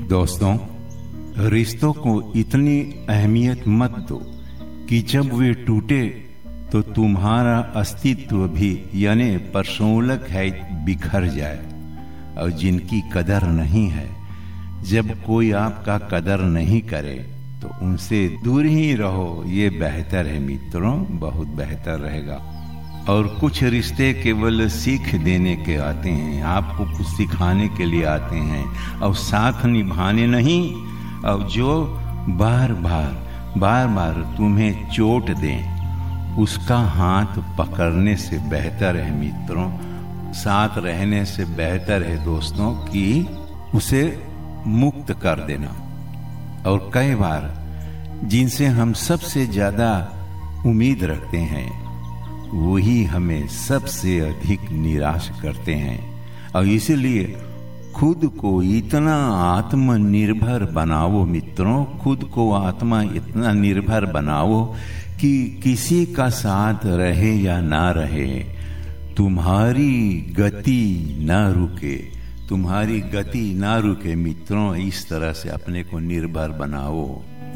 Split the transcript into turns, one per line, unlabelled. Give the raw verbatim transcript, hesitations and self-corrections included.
दोस्तों, रिश्तों को इतनी अहमियत मत दो कि जब वे टूटे तो तुम्हारा अस्तित्व भी यानी परसोलक है बिखर जाए। और जिनकी कदर नहीं है, जब कोई आपका कदर नहीं करे तो उनसे दूर ही रहो, ये बेहतर है मित्रों, बहुत बेहतर रहेगा। और कुछ रिश्ते केवल सीख देने के आते हैं, आपको कुछ सिखाने के लिए आते हैं और साथ निभाने नहीं। और जो बार बार बार बार तुम्हें चोट दें, उसका हाथ पकड़ने से बेहतर है मित्रों, साथ रहने से बेहतर है दोस्तों कि उसे मुक्त कर देना। और कई बार जिनसे हम सबसे ज़्यादा उम्मीद रखते हैं वही हमें सबसे अधिक निराश करते हैं। और इसीलिए खुद को इतना आत्मनिर्भर बनाओ मित्रों, खुद को आत्मा इतना निर्भर बनाओ कि किसी का साथ रहे या ना रहे, तुम्हारी गति ना रुके, तुम्हारी गति ना रुके मित्रों। इस तरह से अपने को निर्भर बनाओ।